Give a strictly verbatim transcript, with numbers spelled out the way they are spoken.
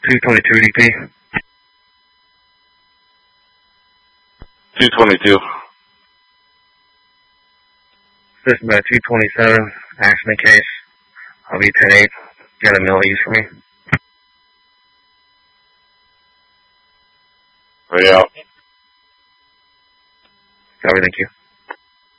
two twenty-two D P. two twenty-two. System about two twenty-seven, accident case. I'll be ten eight. Got a mill east for me. Yeah. Copy, thank you.